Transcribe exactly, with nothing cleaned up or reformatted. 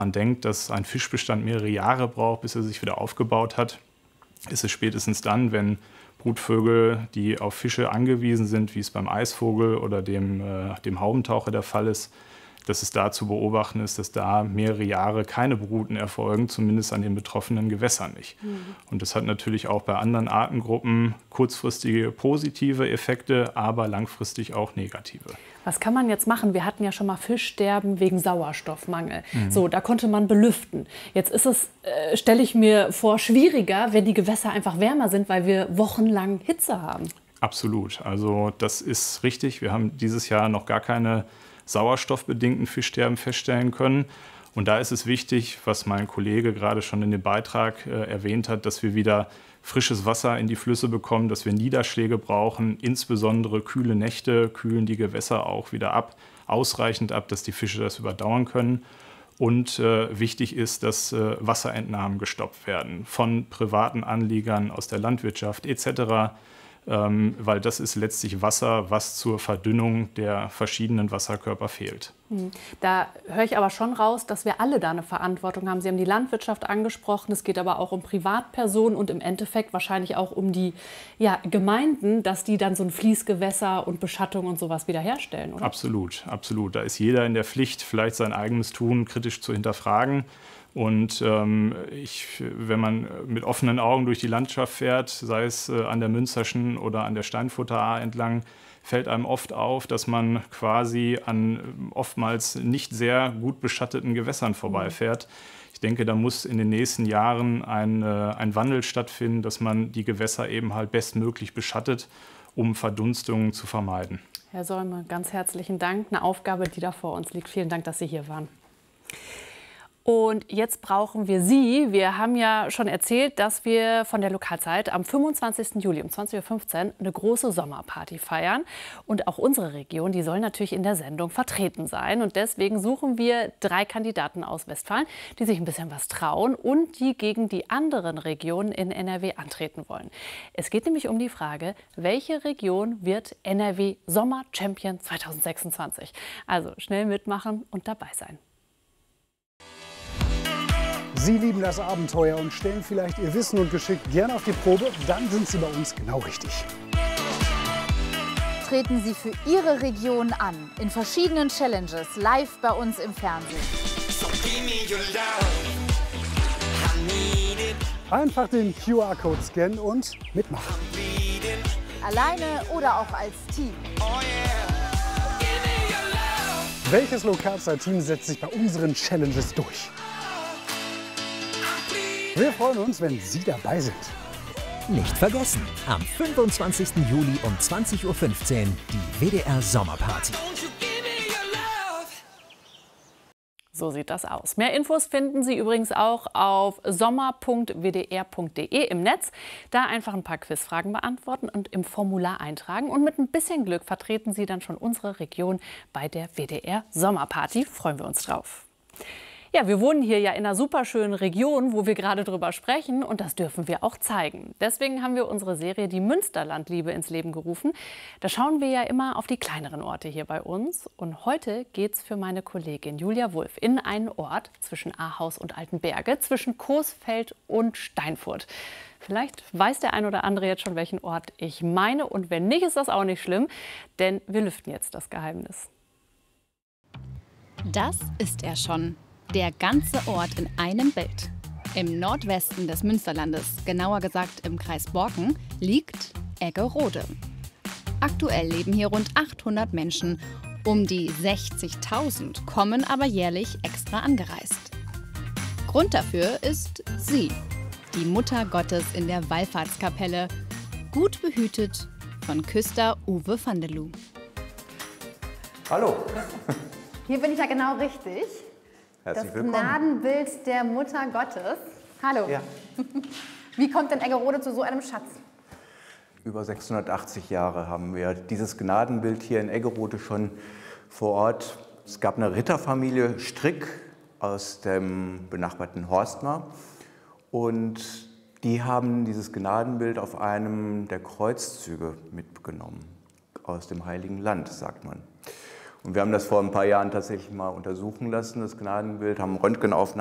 man denkt, dass ein Fischbestand mehrere Jahre braucht, bis er sich wieder aufgebaut hat, ist es spätestens dann, wenn Brutvögel, die auf Fische angewiesen sind, wie es beim Eisvogel oder dem, äh, dem Haubentaucher der Fall ist, dass es da zu beobachten ist, dass da mehrere Jahre keine Bruten erfolgen, zumindest an den betroffenen Gewässern nicht. Mhm. Und das hat natürlich auch bei anderen Artengruppen kurzfristige positive Effekte, aber langfristig auch negative. Was kann man jetzt machen? Wir hatten ja schon mal Fischsterben wegen Sauerstoffmangel. Mhm. So, da konnte man belüften. Jetzt ist es, äh, stelle ich mir vor, schwieriger, wenn die Gewässer einfach wärmer sind, weil wir wochenlang Hitze haben. Absolut. Also das ist richtig. Wir haben dieses Jahr noch gar keine sauerstoffbedingten Fischsterben feststellen können. Und da ist es wichtig, was mein Kollege gerade schon in dem Beitrag äh, erwähnt hat, dass wir wieder frisches Wasser in die Flüsse bekommen, dass wir Niederschläge brauchen, insbesondere kühle Nächte kühlen die Gewässer auch wieder ab, ausreichend ab, dass die Fische das überdauern können. Und äh, wichtig ist, dass äh, Wasserentnahmen gestoppt werden von privaten Anliegern aus der Landwirtschaft et cetera, ähm, weil das ist letztlich Wasser, was zur Verdünnung der verschiedenen Wasserkörper fehlt. Da höre ich aber schon raus, dass wir alle da eine Verantwortung haben. Sie haben die Landwirtschaft angesprochen, es geht aber auch um Privatpersonen und im Endeffekt wahrscheinlich auch um die ja, Gemeinden, dass die dann so ein Fließgewässer und Beschattung und sowas wiederherstellen, oder? Absolut, absolut. Da ist jeder in der Pflicht, vielleicht sein eigenes Tun kritisch zu hinterfragen. Und ähm, ich, wenn man mit offenen Augen durch die Landschaft fährt, sei es äh, an der Münsterschen oder an der Steinfurter Ahr entlang, fällt einem oft auf, dass man quasi an oftmals nicht sehr gut beschatteten Gewässern vorbeifährt. Ich denke, da muss in den nächsten Jahren ein, äh, ein Wandel stattfinden, dass man die Gewässer eben halt bestmöglich beschattet, um Verdunstungen zu vermeiden. Herr Solme, ganz herzlichen Dank. Eine Aufgabe, die da vor uns liegt. Vielen Dank, dass Sie hier waren. Und jetzt brauchen wir Sie. Wir haben ja schon erzählt, dass wir von der Lokalzeit am fünfundzwanzigsten Juli um zwanzig Uhr fünfzehn eine große Sommerparty feiern. Und auch unsere Region, die soll natürlich in der Sendung vertreten sein. Und deswegen suchen wir drei Kandidaten aus Westfalen, die sich ein bisschen was trauen und die gegen die anderen Regionen in N R W antreten wollen. Es geht nämlich um die Frage, welche Region wird N R W Sommer Champion zweitausendsechsundzwanzig? Also schnell mitmachen und dabei sein. Sie lieben das Abenteuer und stellen vielleicht Ihr Wissen und Geschick gerne auf die Probe, dann sind Sie bei uns genau richtig. Treten Sie für Ihre Region an, in verschiedenen Challenges, live bei uns im Fernsehen. Einfach den Q R-Code scannen und mitmachen. Alleine oder auch als Team. Welches Lokalzeit-Team setzt sich bei unseren Challenges durch? Wir freuen uns, wenn Sie dabei sind. Nicht vergessen, am fünfundzwanzigsten Juli um zwanzig Uhr fünfzehn die W D R Sommerparty. So sieht das aus. Mehr Infos finden Sie übrigens auch auf sommer punkt w d r punkt d e im Netz. Da einfach ein paar Quizfragen beantworten und im Formular eintragen. Und mit ein bisschen Glück vertreten Sie dann schon unsere Region bei der W D R Sommerparty. Freuen wir uns drauf. Ja, wir wohnen hier ja in einer superschönen Region, wo wir gerade drüber sprechen, und das dürfen wir auch zeigen. Deswegen haben wir unsere Serie Die Münsterlandliebe ins Leben gerufen. Da schauen wir ja immer auf die kleineren Orte hier bei uns. Und heute geht's für meine Kollegin Julia Wulff in einen Ort zwischen Ahaus und Altenberge, zwischen Coesfeld und Steinfurt. Vielleicht weiß der ein oder andere jetzt schon, welchen Ort ich meine. Und wenn nicht, ist das auch nicht schlimm, denn wir lüften jetzt das Geheimnis. Das ist er schon. Der ganze Ort in einem Bild. Im Nordwesten des Münsterlandes, genauer gesagt im Kreis Borken, liegt Eggerode. Aktuell leben hier rund achthundert Menschen. Um die sechzigtausend kommen aber jährlich extra angereist. Grund dafür ist sie, die Mutter Gottes in der Wallfahrtskapelle, gut behütet von Küster Uwe van der Loo. Hallo. Hier bin ich ja genau richtig. Herzlich das willkommen. Gnadenbild der Mutter Gottes. Hallo. Ja. Wie kommt denn Eggerode zu so einem Schatz? Über sechshundertachtzig Jahre haben wir dieses Gnadenbild hier in Eggerode schon vor Ort. Es gab eine Ritterfamilie Strick aus dem benachbarten Horstmar. Und die haben dieses Gnadenbild auf einem der Kreuzzüge mitgenommen. Aus dem Heiligen Land, sagt man. Und wir haben das vor ein paar Jahren tatsächlich mal untersuchen lassen, das Gnadenbild, haben Röntgenaufnahmen